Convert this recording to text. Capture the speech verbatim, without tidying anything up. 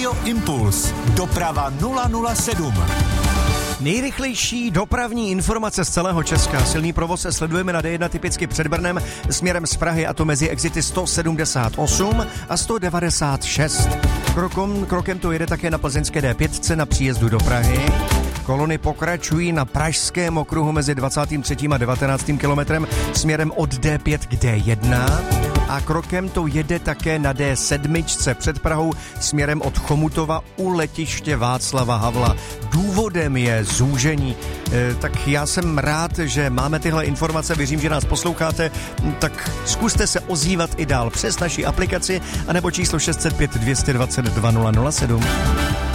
Radio Impuls. Doprava nula nula sedm. Nejrychlejší dopravní informace z celého Česka. Silný provoz se sledujeme na D jedna typicky před Brnem směrem z Prahy, a to mezi exity sto sedmdesát osm a sto devadesát šest. Krokom, krokem to jede také na plzeňské D pět na příjezdu do Prahy. Kolony pokračují na pražském okruhu mezi dvacátým třetím a devatenáctým kilometrem směrem od D pět k D jedna. A krokem to jede také na D sedm před Prahou směrem od Chomutova u letiště Václava Havla. Důvodem je zúžení. E, tak já jsem rád, že máme tyhle informace, věřím, že nás posloucháte, tak zkuste se ozývat i dál přes naši aplikaci anebo číslo šest set pět dvě dvacet dva nula nula sedm.